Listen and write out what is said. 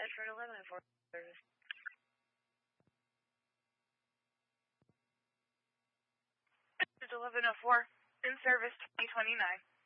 Detroit 1104 service. This is 1104 in service 2029.